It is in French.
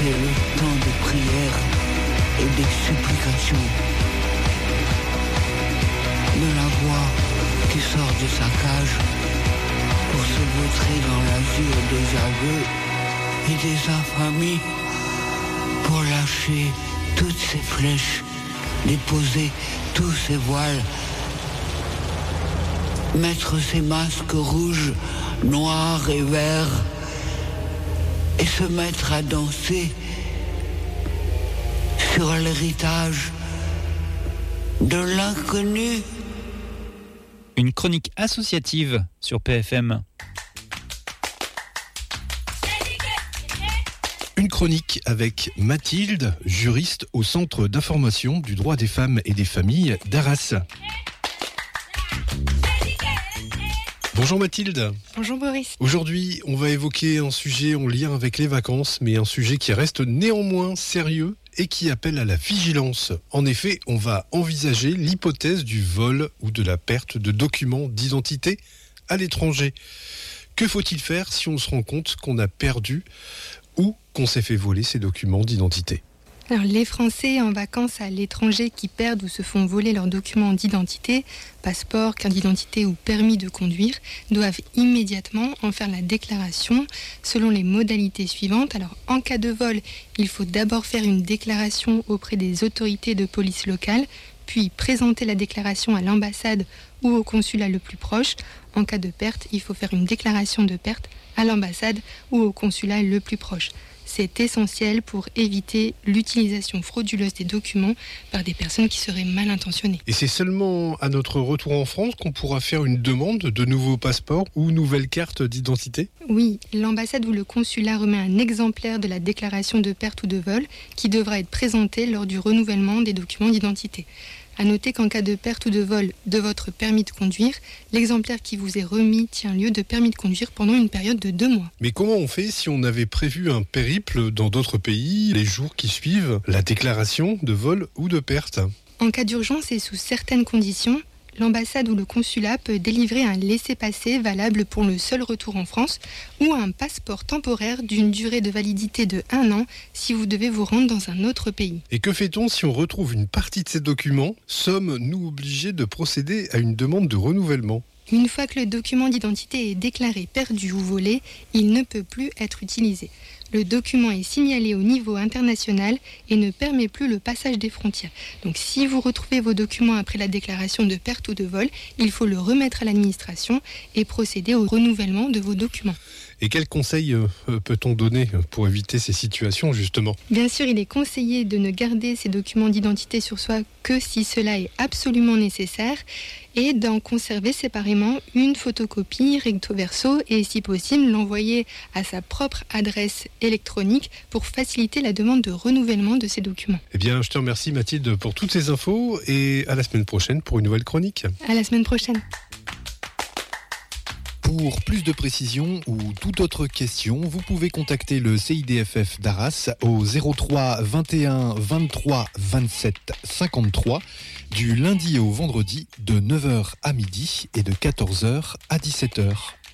c'est le temps de prière et des supplications. De la voix qui sort de sa cage pour se vautrer dans l'azur des aveux et des infamies, pour lâcher toutes ses flèches, déposer tous ses voiles, mettre ses masques rouges, noirs et verts, et se mettre à danser sur l'héritage de l'inconnu. Une chronique associative sur PFM. Une chronique avec Mathilde, juriste au Centre d'information du droit des femmes et des familles d'Arras. Bonjour Mathilde. Bonjour Boris. Aujourd'hui, on va évoquer un sujet en lien avec les vacances, mais un sujet qui reste néanmoins sérieux et qui appelle à la vigilance. En effet, on va envisager l'hypothèse du vol ou de la perte de documents d'identité à l'étranger. Que faut-il faire si on se rend compte qu'on a perdu ou qu'on s'est fait voler ses documents d'identité ? Alors, les Français en vacances à l'étranger qui perdent ou se font voler leurs documents d'identité, passeport, carte d'identité ou permis de conduire, doivent immédiatement en faire la déclaration selon les modalités suivantes. Alors, en cas de vol, il faut d'abord faire une déclaration auprès des autorités de police locales, puis présenter la déclaration à l'ambassade ou au consulat le plus proche. En cas de perte, il faut faire une déclaration de perte à l'ambassade ou au consulat le plus proche. C'est essentiel pour éviter l'utilisation frauduleuse des documents par des personnes qui seraient mal intentionnées. Et c'est seulement à notre retour en France qu'on pourra faire une demande de nouveaux passeports ou nouvelles cartes d'identité ? Oui, l'ambassade ou le consulat remet un exemplaire de la déclaration de perte ou de vol qui devra être présenté lors du renouvellement des documents d'identité. À noter qu'en cas de perte ou de vol de votre permis de conduire, l'exemplaire qui vous est remis tient lieu de permis de conduire pendant une période de 2 mois. Mais comment on fait si on avait prévu un périple dans d'autres pays les jours qui suivent la déclaration de vol ou de perte ? En cas d'urgence et sous certaines conditions, l'ambassade ou le consulat peut délivrer un laissez-passer valable pour le seul retour en France ou un passeport temporaire d'une durée de validité de 1 an si vous devez vous rendre dans un autre pays. Et que fait-on si on retrouve une partie de ces documents ? Sommes-nous obligés de procéder à une demande de renouvellement ? Une fois que le document d'identité est déclaré perdu ou volé, il ne peut plus être utilisé. Le document est signalé au niveau international et ne permet plus le passage des frontières. Donc si vous retrouvez vos documents après la déclaration de perte ou de vol, il faut le remettre à l'administration et procéder au renouvellement de vos documents. Et quels conseils peut-on donner pour éviter ces situations justement ? Bien sûr, il est conseillé de ne garder ces documents d'identité sur soi que si cela est absolument nécessaire et d'en conserver séparément une photocopie recto verso et si possible l'envoyer à sa propre adresse électronique pour faciliter la demande de renouvellement de ces documents. Eh bien, je te remercie Mathilde pour toutes ces infos et à la semaine prochaine pour une nouvelle chronique. À la semaine prochaine. Pour plus de précisions ou toute autre question, vous pouvez contacter le CIDFF d'Arras au 03 21 23 27 53 du lundi au vendredi de 9h à midi et de 14h à 17h.